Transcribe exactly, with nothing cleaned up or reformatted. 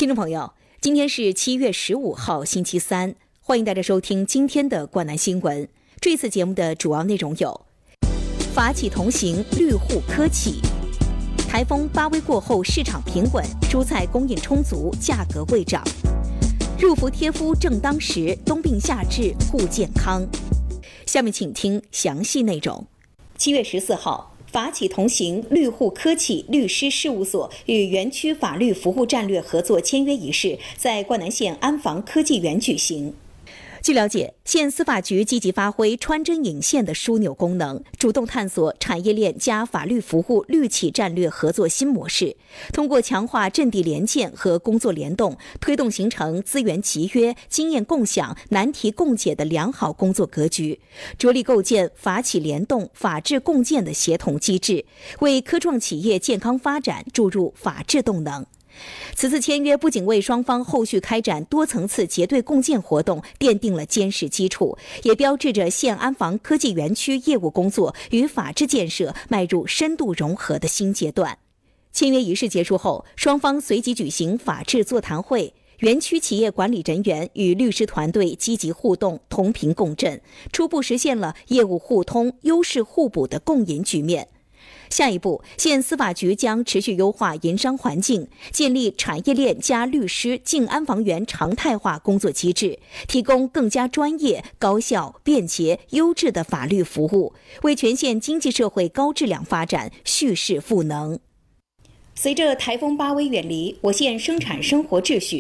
听众朋友，今天是七月十五号，星期三，欢迎大家收听今天的冠南新闻。这次节目的主要内容有：法企同行，绿护科企；台风巴威过后，市场平稳，蔬菜供应充足，价格未涨；入伏贴肤正当时，冬病夏治护健康。下面请听详细内容。七月十四号，法企同行绿护科企律师事务所与园区法律服务战略合作签约仪式在冠南县安防科技园举行。据了解，县司法局积极发挥穿针引线的枢纽功能，主动探索产业链加法律服务绿企战略合作新模式，通过强化阵地联建和工作联动，推动形成资源集约、经验共享、难题共解的良好工作格局，着力构建法企联动、法治共建的协同机制，为科创企业健康发展注入法治动能。此次签约不仅为双方后续开展多层次结对共建活动奠定了坚实基础，也标志着县安防科技园区业务工作与法治建设迈入深度融合的新阶段。签约仪式结束后，双方随即举行法治座谈会，园区企业管理人员与律师团队积极互动，同频共振，初步实现了业务互通、优势互补的共赢局面。下一步，县司法局将持续优化营商环境，建立产业链加律师进安防园常态化工作机制，提供更加专业、高效、便捷、优质的法律服务，为全县经济社会高质量发展蓄势赋能。随着台风巴威远离，我县生产生活秩序